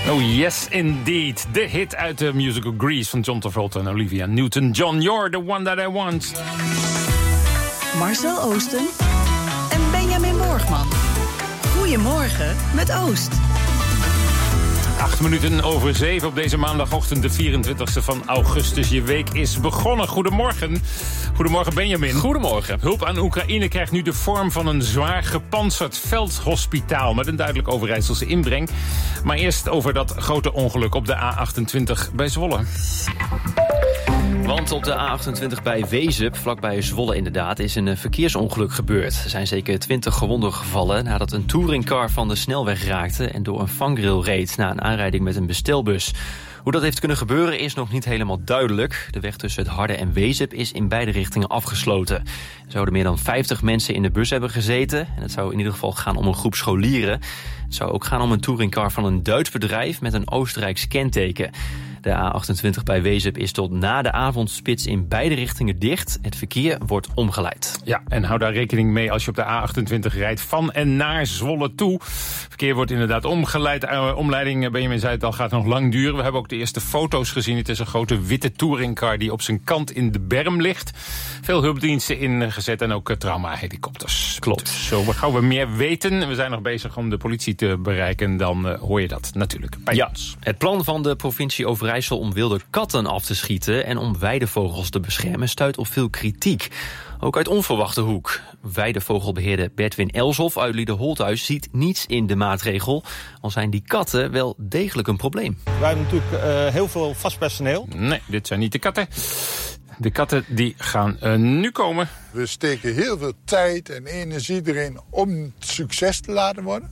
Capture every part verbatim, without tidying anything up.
Oh yes, indeed. De hit uit de musical Grease van John Travolta en Olivia Newton-John. You're the one that I want. Marcel Oosten en Benjamin Borgman. Goedemorgen met Oost. Acht minuten over zeven op deze maandagochtend, de vierentwintigste van augustus. Je week is begonnen. Goedemorgen. Goedemorgen, Benjamin. Goedemorgen. Hulp aan Oekraïne krijgt nu de vorm van een zwaar gepantserd veldhospitaal met een duidelijk Overijsselse inbreng. Maar eerst over dat grote ongeluk op de A achtentwintig bij Zwolle. Want op de A achtentwintig bij Wezep, vlakbij Zwolle inderdaad, is een verkeersongeluk gebeurd. Er zijn zeker twintig gewonden gevallen nadat een touringcar van de snelweg raakte en door een vangrail reed na een aanrijding met een bestelbus. Hoe dat heeft kunnen gebeuren is nog niet helemaal duidelijk. De weg tussen het Harde en Wezep is in beide richtingen afgesloten. Er zouden meer dan vijftig mensen in de bus hebben gezeten. En het zou in ieder geval gaan om een groep scholieren. Het zou ook gaan om een touringcar van een Duits bedrijf met een Oostenrijks kenteken. De A achtentwintig bij Wezep is tot na de avondspits in beide richtingen dicht. Het verkeer wordt omgeleid. Ja, en hou daar rekening mee als je op de A achtentwintig rijdt van en naar Zwolle toe. Het verkeer wordt inderdaad omgeleid. Uh, omleiding, Benjamin zei het al, gaat nog lang duren. We hebben ook de eerste foto's gezien. Het is een grote witte touringcar die op zijn kant in de berm ligt. Veel hulpdiensten ingezet en ook uh, trauma-helikopters. Klopt. Zo gauw we meer weten. We zijn nog bezig om de politie te bereiken. Dan uh, hoor je dat natuurlijk bij ja, ons. Het plan van de provincie Overijssel om wilde katten af te schieten en om weidevogels te beschermen stuit op veel kritiek. Ook uit onverwachte hoek. Weidevogelbeheerder Bertwin Elshoff uit Liederholthuis ziet niets in de maatregel, al zijn die katten wel degelijk een probleem. Wij hebben natuurlijk uh, heel veel vast personeel. Nee, dit zijn niet de katten. De katten die gaan uh, nu komen. We steken heel veel tijd en energie erin om succes te laten worden.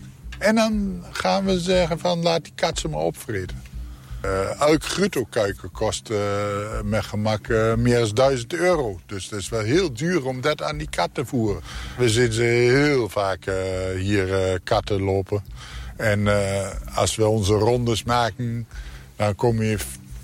En dan gaan we zeggen van laat die kat ze maar opvreten. Uh, elk Grutto-kuiken kost uh, met gemak uh, meer dan duizend euro. Dus het is wel heel duur om dat aan die kat te voeren. We zien ze heel vaak uh, hier uh, katten lopen. En uh, als we onze rondes maken, dan kom je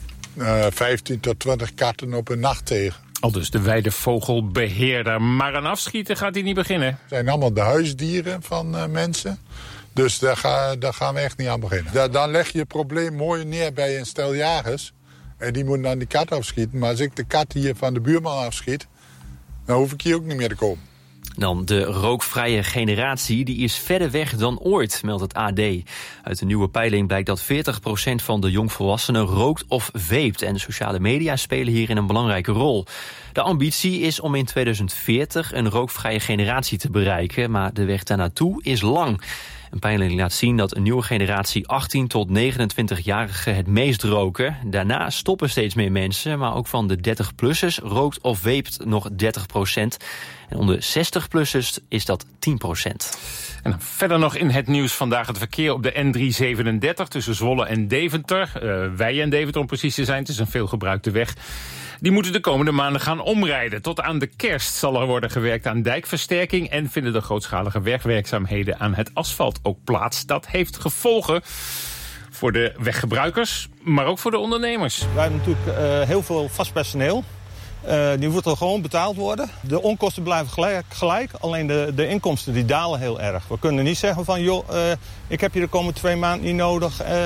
uh, vijftien tot twintig katten op een nacht tegen. Al dus de weidevogelbeheerder. Maar aan afschieten gaat hij niet beginnen. Het zijn allemaal de huisdieren van uh, mensen. Dus daar, ga, daar gaan we echt niet aan beginnen. Da, dan leg je het probleem mooi neer bij een stel jagers. En die moeten dan die kat afschieten. Maar als ik de kat hier van de buurman afschiet, dan hoef ik hier ook niet meer te komen. Dan de rookvrije generatie, die is verder weg dan ooit, meldt het A D. Uit een nieuwe peiling blijkt dat veertig procent van de jongvolwassenen rookt of vape. En sociale media spelen hierin een belangrijke rol. De ambitie is om in tweeduizend veertig een rookvrije generatie te bereiken, maar de weg daarnaartoe is lang. Een peiling laat zien dat een nieuwe generatie achttien tot negenentwintig-jarigen het meest roken. Daarna stoppen steeds meer mensen, maar ook van de dertig-plussers rookt of vapet nog dertig procent. En onder zestig-plussers is dat tien procent. En dan verder nog in het nieuws vandaag het verkeer op de N driehonderdzevenendertig tussen Zwolle en Deventer. Uh, wij en Deventer om precies te zijn, het is een veelgebruikte weg. Die moeten de komende maanden gaan omrijden. Tot aan de kerst zal er worden gewerkt aan dijkversterking en vinden de grootschalige wegwerkzaamheden aan het asfalt ook plaats. Dat heeft gevolgen voor de weggebruikers, maar ook voor de ondernemers. Wij hebben natuurlijk uh, heel veel vast personeel. Uh, die moet er gewoon betaald worden. De onkosten blijven gelijk, gelijk alleen de, de inkomsten die dalen heel erg. We kunnen niet zeggen van joh, uh, ik heb je de komende twee maanden niet nodig. Uh,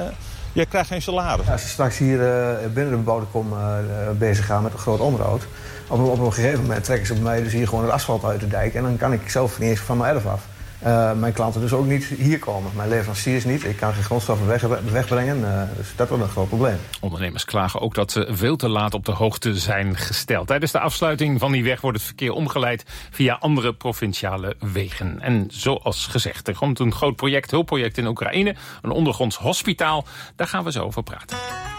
Je krijgt geen salaris. Als je straks hier uh, binnen de bebouwde kom uh, bezig gaan met een groot onderhoud, op, op een gegeven moment trekken ze bij mij dus hier gewoon het asfalt uit de dijk en dan kan ik zelf niet eens van mijn erf af. Uh, mijn klanten dus ook niet hier komen. Mijn leveranciers niet. Ik kan geen grondstoffen weg, wegbrengen. Uh, dus dat wordt een groot probleem. Ondernemers klagen ook dat ze veel te laat op de hoogte zijn gesteld. Tijdens de afsluiting van die weg wordt het verkeer omgeleid via andere provinciale wegen. En zoals gezegd, er komt een groot project, hulpproject in Oekraïne. Een ondergronds hospitaal. Daar gaan we zo over praten.